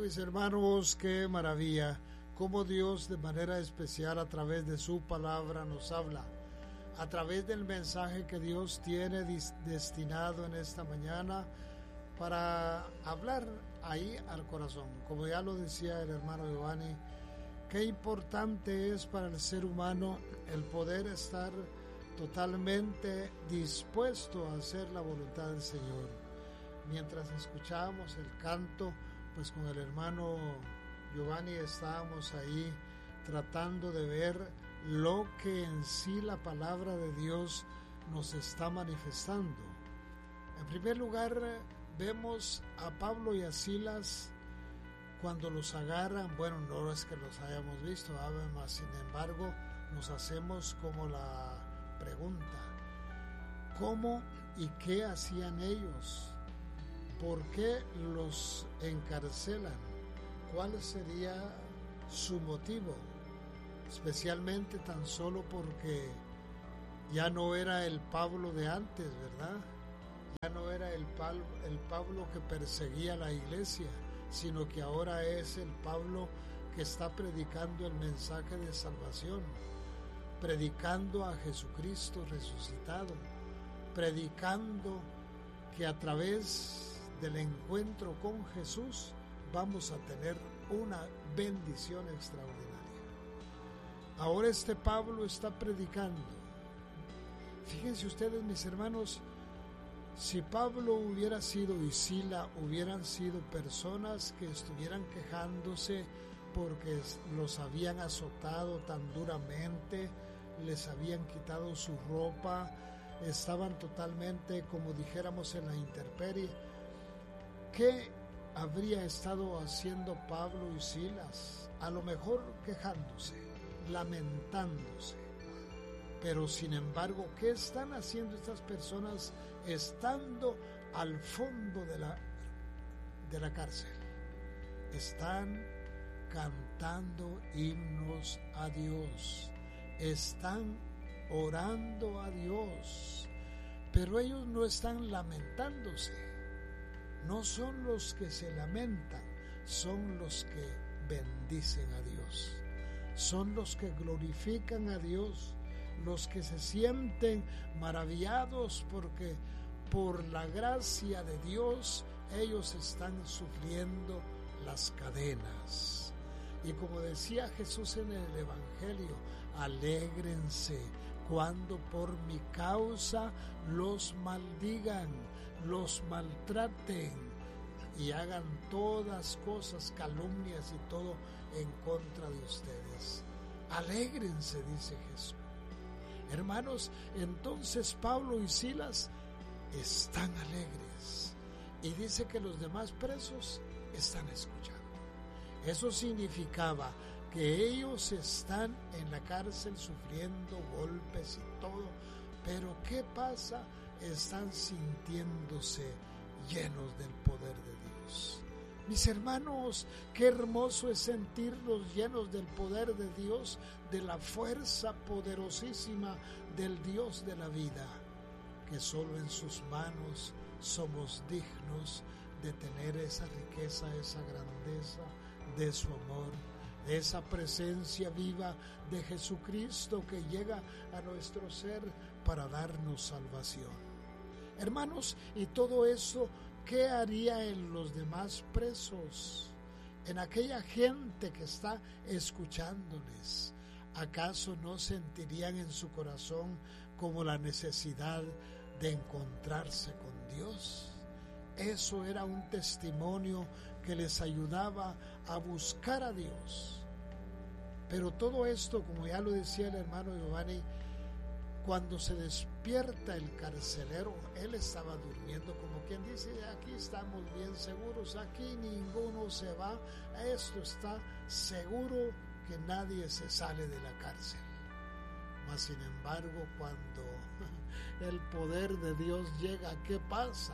mis hermanos, qué maravilla, cómo Dios de manera especial a través de su palabra nos habla, a través del mensaje que Dios tiene destinado en esta mañana para hablar ahí al corazón. Como ya lo decía el hermano Giovanni, qué importante es para el ser humano el poder estar totalmente dispuesto a hacer la voluntad del Señor. Mientras escuchábamos el canto, pues con el hermano Giovanni estábamos ahí tratando de ver lo que en sí la palabra de Dios nos está manifestando. En primer lugar, vemos a Pablo y a Silas cuando los agarran. Bueno, no es que los hayamos visto, mas sin embargo nos hacemos como la pregunta: ¿cómo y qué hacían ellos? ¿Por qué los encarcelan? ¿Cuál sería su motivo? Especialmente tan solo porque ya no era el Pablo de antes, ¿verdad? Ya no era el Pablo que perseguía a la iglesia, sino que ahora es el Pablo que está predicando el mensaje de salvación, predicando a Jesucristo resucitado, predicando que a través del encuentro con Jesús vamos a tener una bendición extraordinaria. Ahora este Pablo está predicando. Fíjense ustedes, mis hermanos, si Pablo hubiera sido y Sila hubieran sido personas que estuvieran quejándose porque los habían azotado tan duramente, les habían quitado su ropa, estaban totalmente, como dijéramos, en la intemperie, ¿qué habría estado haciendo Pablo y Silas? A lo mejor quejándose, lamentándose. Pero sin embargo, ¿qué están haciendo estas personas estando al fondo de la cárcel? Están cantando himnos a Dios, están orando a Dios, pero ellos no están lamentándose. No son los que se lamentan, son los que bendicen a Dios, son los que glorifican a Dios, los que se sienten maravillados porque por la gracia de Dios ellos están sufriendo las cadenas. Y como decía Jesús en el Evangelio, alégrense cuando por mi causa los maldigan, los maltraten y hagan todas cosas, calumnias y todo en contra de ustedes. Alégrense, dice Jesús. Hermanos, entonces Pablo y Silas están alegres y dice que los demás presos están escuchando. Eso significaba que ellos están en la cárcel sufriendo golpes y todo, pero ¿qué pasa? Están sintiéndose llenos del poder de Dios. Mis hermanos, qué hermoso es sentirnos llenos del poder de Dios, de la fuerza poderosísima del Dios de la vida, que solo en sus manos somos dignos de tener esa riqueza, esa grandeza de su amor, de esa presencia viva de Jesucristo que llega a nuestro ser para darnos salvación. Hermanos, y todo eso, ¿qué haría en los demás presos? En aquella gente que está escuchándoles, ¿acaso no sentirían en su corazón como la necesidad de encontrarse con Dios? Eso era un testimonio que les ayudaba a buscar a Dios. Pero todo esto, como ya lo decía el hermano Giovanni, cuando se despierta el carcelero, él estaba durmiendo, como quien dice, aquí estamos bien seguros, aquí ninguno se va, esto está seguro que nadie se sale de la cárcel. Mas sin embargo, cuando el poder de Dios llega, ¿qué pasa?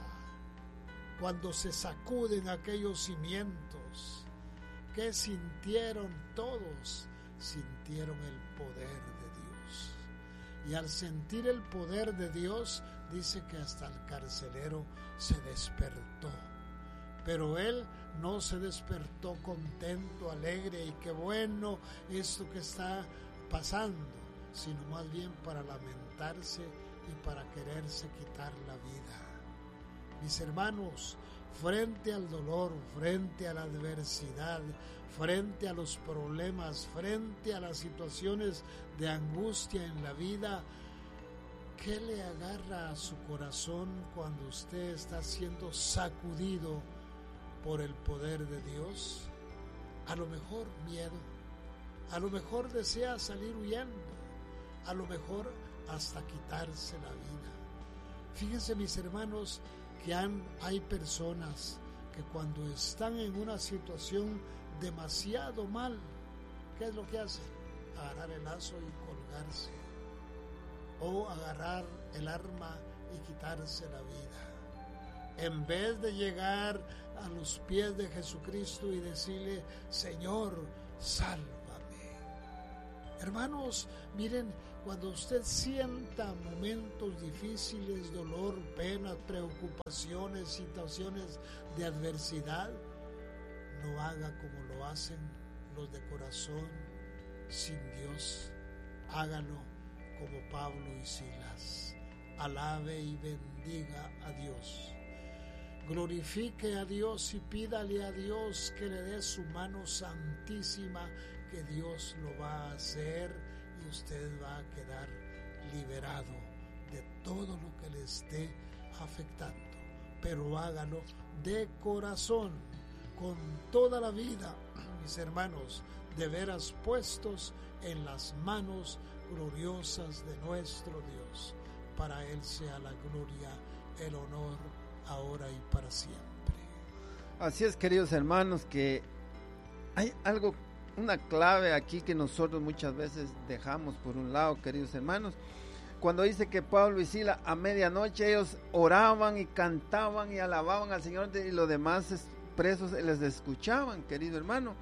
Cuando se sacuden aquellos cimientos, ¿qué sintieron todos? Sintieron el poder de Dios. Y al sentir el poder de Dios, dice que hasta el carcelero se despertó. pero él no se despertó contento, alegre y qué bueno esto que está pasando, sino más bien para lamentarse y para quererse quitar la vida. Mis hermanos, frente al dolor, frente a la adversidad, frente a los problemas, frente a las situaciones de angustia en la vida, ¿qué le agarra a su corazón cuando usted está siendo sacudido por el poder de Dios? A lo mejor miedo, a lo mejor desea salir huyendo, a lo mejor hasta quitarse la vida. Fíjense, mis hermanos, que hay personas que cuando están en una situación demasiado mal, ¿qué es lo que hacen? Agarrar el lazo y colgarse, o agarrar el arma y quitarse la vida, en vez de llegar a los pies de Jesucristo y decirle: Señor, sálvame. Hermanos, miren, cuando usted sienta momentos difíciles, dolor, penas, preocupaciones, situaciones de adversidad, no haga como lo hacen los de corazón sin Dios. Hágalo como Pablo y Silas. Alabe y bendiga a Dios. Glorifique a Dios y pídale a Dios que le dé su mano santísima, que Dios lo va a hacer y usted va a quedar liberado de todo lo que le esté afectando. Pero hágalo de corazón, con toda la vida, mis hermanos, de veras puestos en las manos gloriosas de nuestro Dios. Para Él sea la gloria, el honor, ahora y para siempre. Así es, queridos hermanos, que hay algo, una clave aquí que nosotros muchas veces dejamos por un lado, queridos hermanos. Cuando dice que Pablo y Silas a medianoche ellos oraban y cantaban y alababan al Señor, y los demás presos les escuchaban, querido hermano.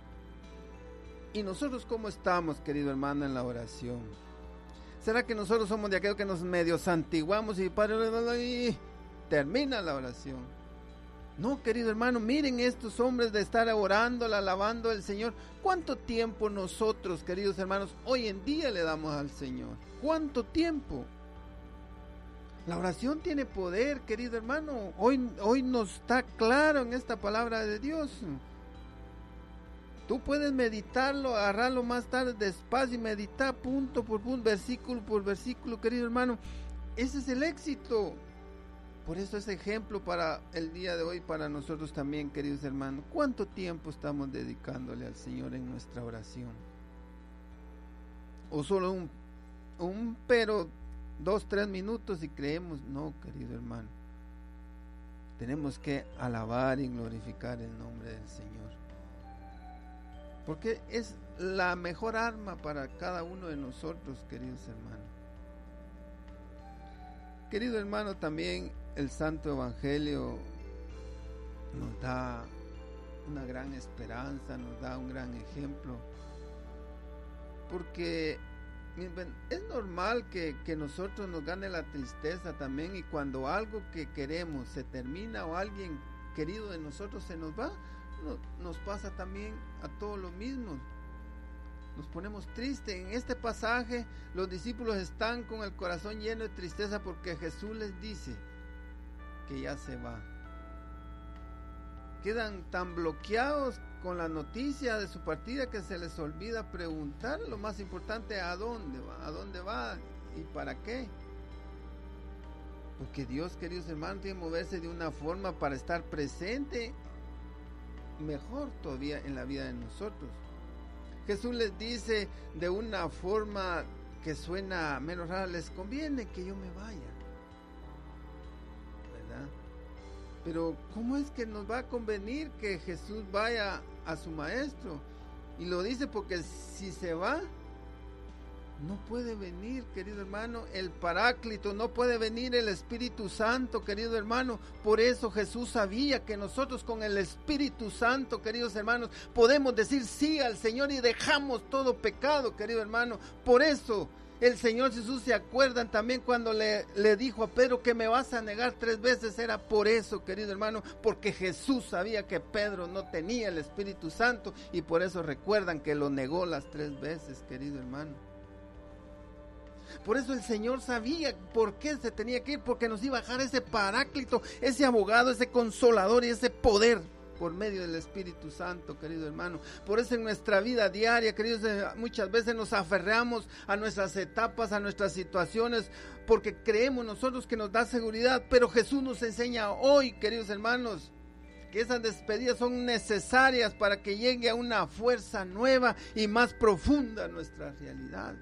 ¿Y nosotros cómo estamos, querido hermano, en la oración? ¿Será que nosotros somos de aquellos que nos medio santiguamos y termina la oración? No, querido hermano, miren estos hombres de estar orando, alabando al Señor. ¿Cuánto tiempo nosotros, queridos hermanos, hoy en día le damos al Señor? ¿Cuánto tiempo? La oración tiene poder, querido hermano. Hoy nos está claro en esta palabra de Dios. Tú puedes meditarlo, agarrarlo más tarde despacio y meditar punto por punto, versículo por versículo, querido hermano. Ese es el éxito. Por eso es ejemplo para el día de hoy, para nosotros también, queridos hermanos. ¿Cuánto tiempo estamos dedicándole al Señor en nuestra oración? O solo pero 2-3 minutos y creemos. No, querido hermano. Tenemos que alabar y glorificar el nombre del Señor. Porque es la mejor arma para cada uno de nosotros, queridos hermanos. Querido hermano, también el Santo Evangelio nos da una gran esperanza, nos da un gran ejemplo. Porque es normal que nosotros nos gane la tristeza también, y cuando algo que queremos se termina o alguien querido de nosotros se nos va, nos pasa también a todos lo mismo. Nos ponemos tristes. En este pasaje los discípulos están con el corazón lleno de tristeza porque Jesús les dice que ya se va. Quedan tan bloqueados con la noticia de su partida que se les olvida preguntar lo más importante: ¿a dónde va y para qué? Porque Dios, queridos hermanos, tiene que moverse de una forma para estar presente mejor todavía en la vida de nosotros. Jesús les dice de una forma que suena menos rara: les conviene que yo me vaya, ¿verdad? Pero ¿cómo es que nos va a convenir que Jesús vaya a su maestro? Y lo dice porque si se va, no puede venir, querido hermano, el Paráclito, no puede venir el Espíritu Santo, querido hermano. Por eso Jesús sabía que nosotros con el Espíritu Santo, queridos hermanos, podemos decir sí al Señor y dejamos todo pecado, querido hermano. Por eso El Señor Jesús, ¿se acuerdan también cuando le dijo a Pedro que me vas a negar 3 veces? Era por eso, querido hermano, porque Jesús sabía que Pedro no tenía el Espíritu Santo y por eso recuerdan que lo negó las 3 veces, querido hermano. Por eso el Señor sabía por qué se tenía que ir, porque nos iba a dejar ese paráclito, ese abogado, ese consolador y ese poder por medio del Espíritu Santo, querido hermano. Por eso en nuestra vida diaria, queridos, muchas veces nos aferramos a nuestras etapas, a nuestras situaciones, porque creemos nosotros que nos da seguridad, pero Jesús nos enseña hoy, queridos hermanos, que esas despedidas son necesarias para que llegue a una fuerza nueva y más profunda a nuestra realidad.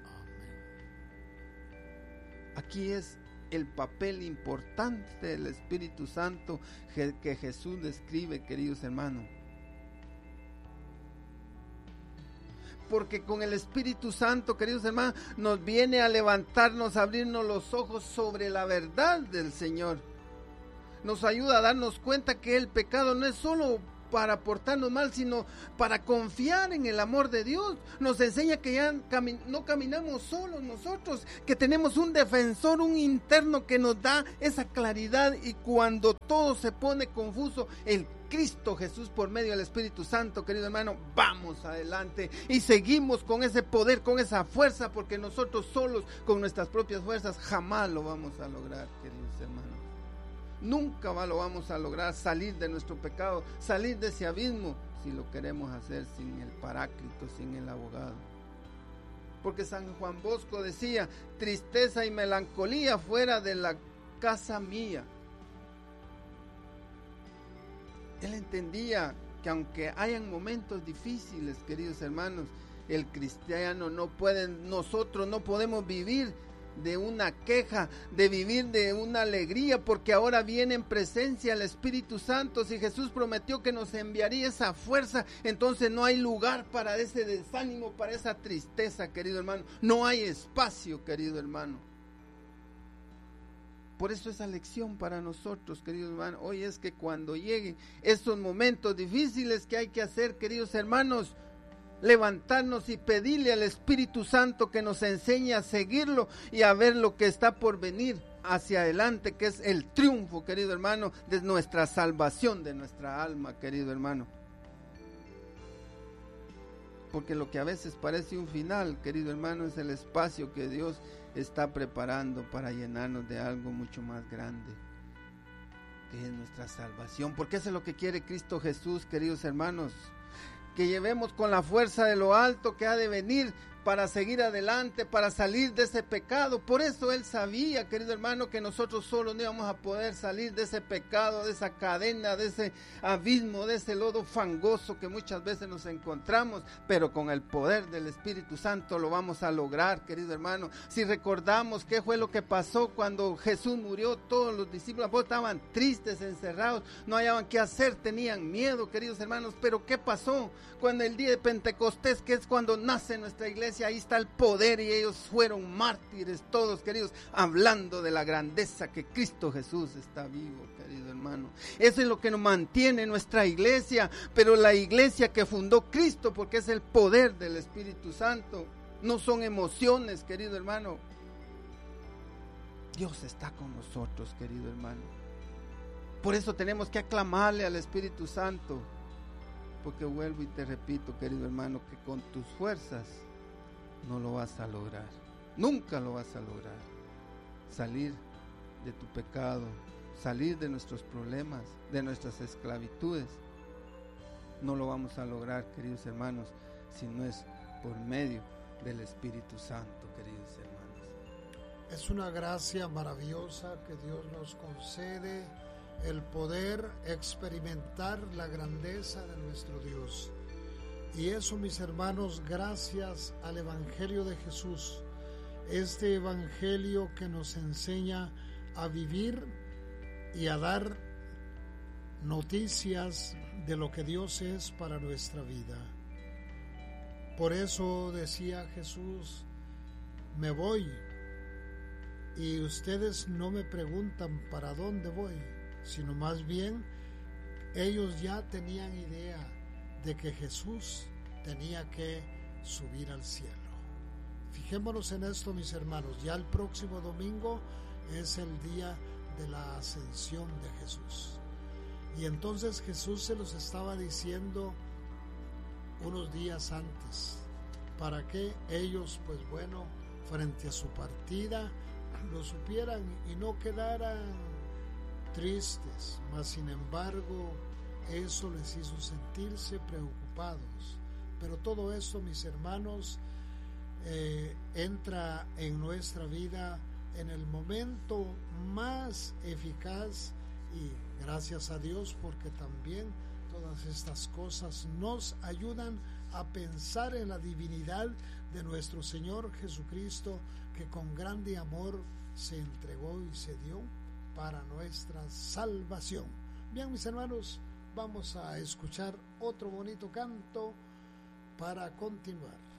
Aquí es el papel importante del Espíritu Santo que Jesús describe, queridos hermanos. Porque con el Espíritu Santo, queridos hermanos, nos viene a levantarnos, a abrirnos los ojos sobre la verdad del Señor. Nos ayuda a darnos cuenta que el pecado no es solo para portarnos mal, sino para confiar en el amor de Dios. Nos enseña que ya no caminamos solos nosotros, que tenemos un defensor, un interno que nos da esa claridad, y cuando todo se pone confuso, el Cristo Jesús por medio del Espíritu Santo, querido hermano, vamos adelante y seguimos con ese poder, con esa fuerza, porque nosotros solos con nuestras propias fuerzas jamás lo vamos a lograr, queridos hermanos. Nunca lo vamos a lograr salir de nuestro pecado, salir de ese abismo, si lo queremos hacer sin el Paráclito, sin el abogado. Porque San Juan Bosco decía: tristeza y melancolía fuera de la casa mía. Él entendía que aunque hayan momentos difíciles, queridos hermanos, el cristiano nosotros no podemos vivir de una queja, de vivir de una alegría, porque ahora viene en presencia el Espíritu Santo. Si Jesús prometió que nos enviaría esa fuerza, entonces no hay lugar para ese desánimo, para esa tristeza, querido hermano. No hay espacio, querido hermano. Por eso esa lección para nosotros, queridos hermanos, hoy es que cuando lleguen esos momentos difíciles, ¿qué hay que hacer, queridos hermanos? Levantarnos y pedirle al Espíritu Santo que nos enseñe a seguirlo y a ver lo que está por venir hacia adelante, que es el triunfo, querido hermano, de nuestra salvación, de nuestra alma, querido hermano. Porque lo que a veces parece un final, querido hermano, es el espacio que Dios está preparando para llenarnos de algo mucho más grande, que es nuestra salvación. Porque eso es lo que quiere Cristo Jesús, queridos hermanos, que llevemos con la fuerza de lo alto que ha de venir para seguir adelante, para salir de ese pecado. Por eso Él sabía, querido hermano, que nosotros solos no íbamos a poder salir de ese pecado, de esa cadena, de ese abismo, de ese lodo fangoso que muchas veces nos encontramos, pero con el poder del Espíritu Santo lo vamos a lograr, querido hermano. Si recordamos qué fue lo que pasó cuando Jesús murió, todos los discípulos estaban tristes, encerrados, no hallaban qué hacer, tenían miedo, queridos hermanos. Pero ¿qué pasó? Cuando el día de Pentecostés, que es cuando nace nuestra iglesia, ahí está el poder, y ellos fueron mártires todos, queridos, hablando de la grandeza que Cristo Jesús está vivo, querido hermano. Eso es lo que nos mantiene nuestra iglesia, pero la iglesia que fundó Cristo, porque es el poder del Espíritu Santo, no son emociones, querido hermano. Dios está con nosotros, querido hermano. Por eso tenemos que aclamarle al Espíritu Santo, porque vuelvo y te repito, querido hermano, que con tus fuerzas no lo vas a lograr, nunca lo vas a lograr. Salir de tu pecado, salir de nuestros problemas, de nuestras esclavitudes, no lo vamos a lograr, queridos hermanos, si no es por medio del Espíritu Santo, queridos hermanos. Es una gracia maravillosa que Dios nos concede, el poder experimentar la grandeza de nuestro Dios. Y eso, mis hermanos, gracias al Evangelio de Jesús, este Evangelio que nos enseña a vivir y a dar noticias de lo que Dios es para nuestra vida. Por eso decía Jesús: me voy, y ustedes no me preguntan para dónde voy, sino más bien ellos ya tenían idea de que Jesús tenía que subir al cielo. Fijémonos en esto, mis hermanos, ya el próximo domingo es el día de la ascensión de Jesús. Y entonces Jesús se los estaba diciendo unos días antes, para que ellos, pues bueno, frente a su partida, lo supieran y no quedaran tristes, mas sin embargo, eso les hizo sentirse preocupados. Pero todo esto, mis hermanos, entra en nuestra vida en el momento más eficaz, y gracias a Dios, porque también todas estas cosas nos ayudan a pensar en la divinidad de nuestro Señor Jesucristo, que con grande amor se entregó y se dio para nuestra salvación. Bien, mis hermanos, vamos a escuchar otro bonito canto para continuar.